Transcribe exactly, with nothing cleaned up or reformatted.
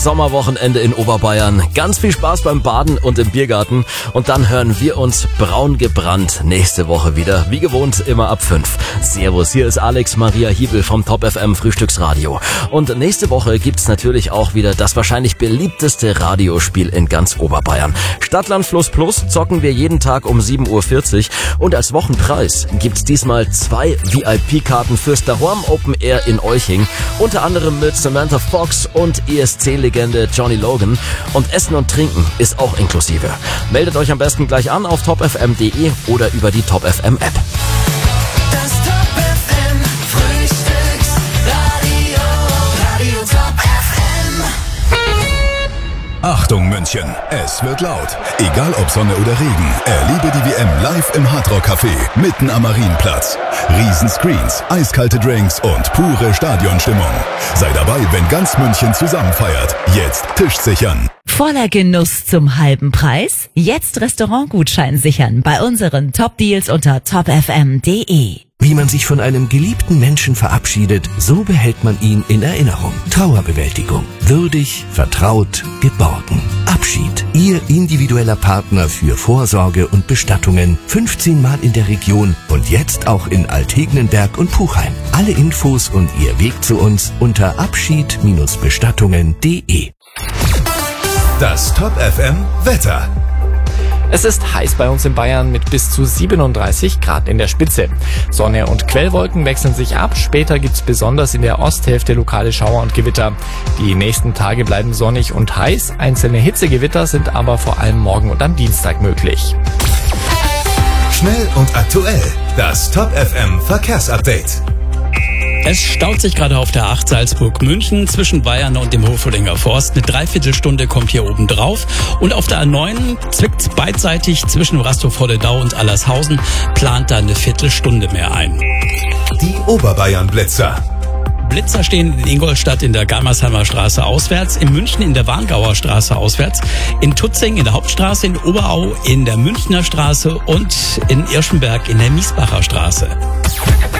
Sommerwochenende in Oberbayern. Ganz viel Spaß beim Baden und im Biergarten. Und dann hören wir uns braun gebrannt nächste Woche wieder. Wie gewohnt immer ab fünf. Servus, hier ist Alex Maria Hiebel vom Top F M Frühstücksradio. Und nächste Woche gibt's natürlich auch wieder das wahrscheinlich beliebteste Radiospiel in ganz Oberbayern. Stadtland Fluss Plus zocken wir jeden Tag um sieben Uhr vierzig. Und als Wochenpreis gibt's diesmal zwei V I P-Karten fürs Dahorm Open Air in Euching. Unter anderem mit Samantha Fox und E S C-Legende Johnny Logan. Und Essen und Trinken ist auch inklusive. Meldet euch am besten gleich an auf top f m punkt d e oder über die Top F M App. Das Top F M Frühstücksradio, Radio Top F M. Achtung München, es wird laut. Egal ob Sonne oder Regen, erlebe die W M live im Hard Rock Café mitten am Marienplatz. Riesenscreens, eiskalte Drinks und pure Stadionstimmung. Sei dabei, wenn ganz München zusammen feiert. Jetzt Tisch sichern. Voller Genuss zum halben Preis? Jetzt Restaurantgutschein sichern bei unseren Top-Deals unter top f m punkt d e. Wie man sich von einem geliebten Menschen verabschiedet, so behält man ihn in Erinnerung. Trauerbewältigung. Würdig, vertraut, geborgen. Abschied. Ihr individueller Partner für Vorsorge und Bestattungen. fünfzehn Mal in der Region und jetzt auch in Altegnenberg und Puchheim. Alle Infos und Ihr Weg zu uns unter abschied bestattungen punkt d e. Das Top F M Wetter. Es ist heiß bei uns in Bayern mit bis zu siebenunddreißig Grad in der Spitze. Sonne und Quellwolken wechseln sich ab. Später gibt's besonders in der Osthälfte lokale Schauer und Gewitter. Die nächsten Tage bleiben sonnig und heiß. Einzelne Hitzegewitter sind aber vor allem morgen und am Dienstag möglich. Schnell und aktuell. Das Top F M Verkehrsupdate. Es staut sich gerade auf der acht Salzburg-München zwischen Weihern und dem Hofolinger Forst. Eine Dreiviertelstunde kommt hier oben drauf. Und auf der A neun zwickt's beidseitig zwischen Rastow-Vollendau und Allershausen. Plant da eine Viertelstunde mehr ein. Die Oberbayern-Blitzer. Blitzer stehen in Ingolstadt in der Galmersheimer Straße auswärts, in München in der Warngauer Straße auswärts, in Tutzing in der Hauptstraße, in Oberau in der Münchner Straße und in Irschenberg in der Miesbacher Straße.